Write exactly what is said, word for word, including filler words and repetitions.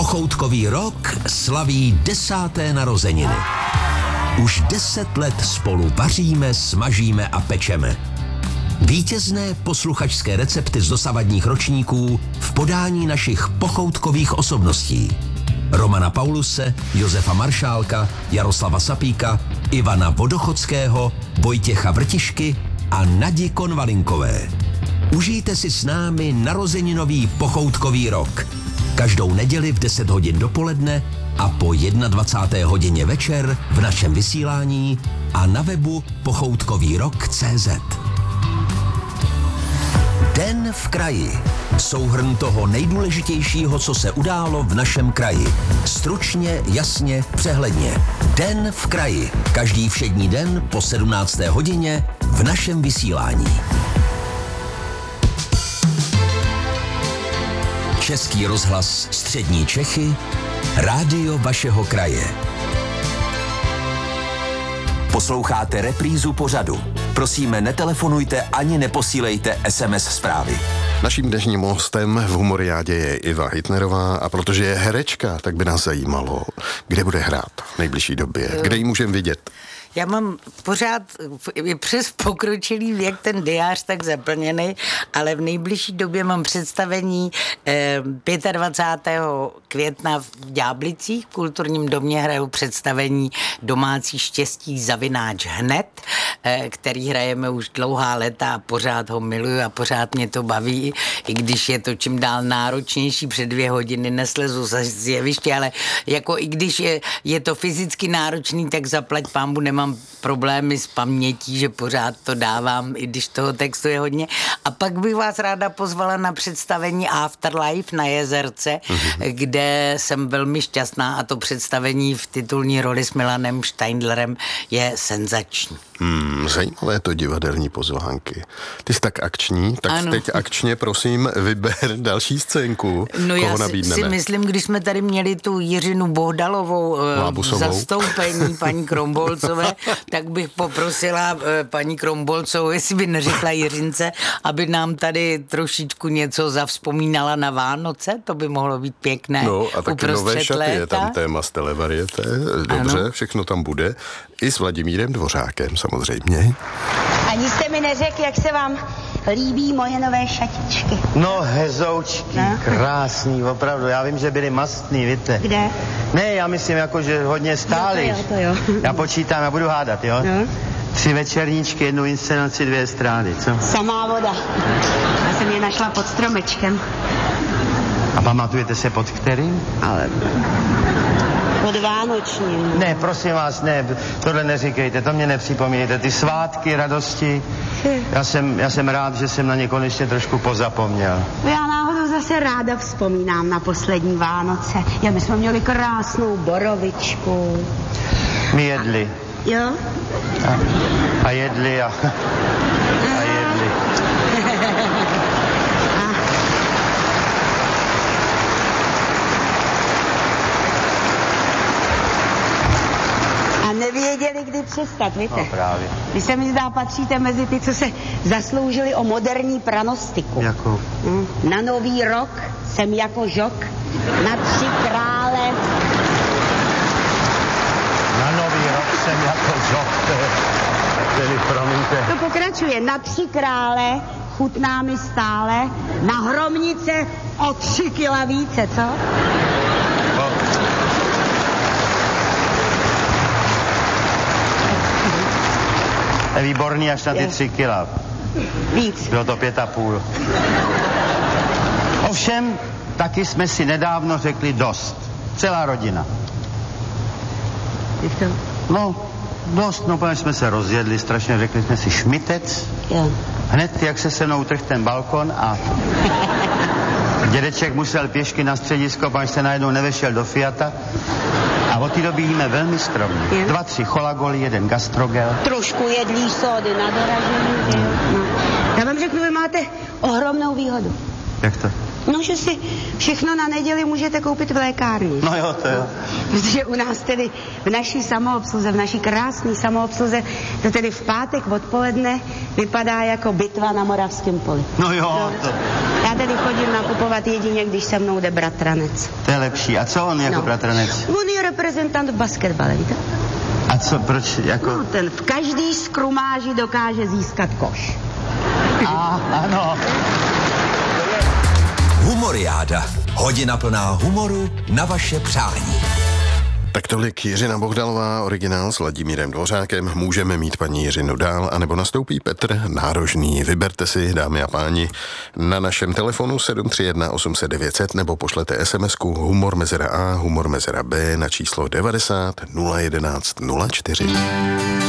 Pochoutkový rok slaví desáté narozeniny. Už deset let spolu vaříme, smažíme a pečeme. Vítězné posluchačské recepty z dosavadních ročníků v podání našich pochoutkových osobností. Romana Pauluse, Josefa Maršálka, Jaroslava Sapíka, Ivana Vodochodského, Vojtěcha Vrtišky a Nadi Konvalinkové. Užijte si s námi narozeninový pochoutkový rok. Každou neděli v deset hodin dopoledne a po dvacáté jedné hodině večer v našem vysílání a na webu pochoutkový rok tečka cé zet. Den v kraji. Souhrn toho nejdůležitějšího, co se událo v našem kraji. Stručně, jasně, přehledně. Den v kraji. Každý všední den po sedmnácté hodině v našem vysílání. Český rozhlas Střední Čechy, rádio vašeho kraje. Posloucháte reprízu pořadu. Prosíme, netelefonujte ani neposílejte es em es zprávy. Naším dnešním hostem v Humoriádě je Iva Hitnerová a protože je herečka, tak by nás zajímalo, kde bude hrát v nejbližší době, kde ji můžeme vidět. Já mám pořád přes pokročilý věk ten diář tak zaplněný, ale v nejbližší době mám představení eh, dvacátého pátého května v Ďáblicích, v kulturním domě hraju představení Domácí štěstí zavináč hned, eh, který hrajeme už dlouhá léta a pořád ho miluju a pořád mě to baví, i když je to čím dál náročnější, před dvě hodiny neslezu z jeviště, ale jako i když je, je to fyzicky náročný, tak zaplať pánbu nemám problémy s pamětí, že pořád to dávám, i když toho textu je hodně. A pak bych vás ráda pozvala na představení Afterlife na Jezerce, mm-hmm. kde jsem velmi šťastná a to představení v titulní roli s Milanem Steindlerem je senzační. Hmm, zajímavé to divadelní pozvánky. Ty jsi tak akční, tak ano. Teď akčně prosím vyber další scénku. No koho já nabídneme. si myslím, když jsme tady měli tu Jiřinu Bohdalovou v zastoupení paní Krombolcové, tak bych poprosila paní Krombolcovou, jestli by neřekla Jiřince, aby nám tady trošičku něco zavzpomínala na Vánoce, to by mohlo být pěkné. No a taky nové šaty, léta. Je tam téma z televarieté, dobře, ano. Všechno tam bude. I s Vladimírem Dvořákem samozřejmě. Ani jste mi neřekl, jak se vám líbí moje nové šatičky. No, hezoučky, no. Krásný, opravdu. Já vím, že byly mastný, víte. Kde? Ne, já myslím, jako, že hodně stály. No, to jo, to jo. Já počítám, já budu hádat, jo? No. Tři večerníčky, jednu inscenaci, dvě estrády, co? Samá voda. Já jsem je našla pod stromečkem. A pamatujete se pod kterým? Ale... pod vánočním. Ne, prosím vás, ne, tohle neříkejte, to mě nepřipomínejte. Ty svátky, radosti, já jsem, já jsem rád, že jsem na ně konečně trošku pozapomněl. Já náhodou zase ráda vzpomínám na poslední Vánoce. Já my jsme měli krásnou borovičku. My jedli. Jo? A, a jedli a, a jedli. Nevěděli, kdy přestat, víte? No právě. Vy se mi zdá, patříte mezi ty, co se zasloužili o moderní pranostiku. Jakou? Hm. Na nový rok jsem jako žok na tři krále. Na nový rok jsem jako žok. Tedy, promiňte. To pokračuje. Na tři krále chutná mi stále, na hromnice o tři kila více, co? No. Je výborný až na ty tři kila. Víc. Bylo to pět a půl. Ovšem, taky jsme si nedávno řekli dost. Celá rodina. Jak to? No, dost, no protože jsme se rozjedli, strašně řekli jsme si šmitec. Jo. Hned, jak se se mnou trhl ten balkon a dědeček musel pěšky na středisko, až se najednou nevešel do Fiata. A od té doby jíme velmi skromně. Je. Dva, tři cholagoly, jeden gastrogel. Trošku jedlí sódy na doražení. No. Já vám řeknu, vy máte ohromnou výhodu. Jak to? No, že si všechno na neděli můžete koupit v lékárně. No jo, to jo. Protože u nás tedy v naší samoobsluze, v naší krásné samoobsluze, to tedy v pátek odpoledne vypadá jako bitva na Moravském poli. No jo, to... Já tedy chodím nakupovat jedině, když se mnou jde bratranec. To je lepší. A co on jako No. bratranec? On je reprezentant v basketbale, víte? A co, proč, jako... No, ten v každý skrumáži dokáže získat koš. A, ano. Humoriáda. Hodina plná humoru na vaše přání. Tak tolik Jiřina Bohdalová, originál s Vladimírem Dvořákem. Můžeme mít paní Jiřinu dál, anebo nastoupí Petr Nárožný. Vyberte si, dámy a páni, na našem telefonu sedm tři jedna osm set devět set nebo pošlete SMSku humor mezera A, humor mezera B na číslo devadesát nula jedenáct nula čtyři.